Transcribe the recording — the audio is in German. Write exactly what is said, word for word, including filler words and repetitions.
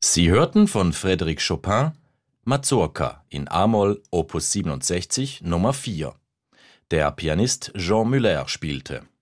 Sie hörten von Frédéric Chopin Mazurka in a-Moll Opus siebenundsechzig Nummer vier. Der Pianist Jean Müller spielte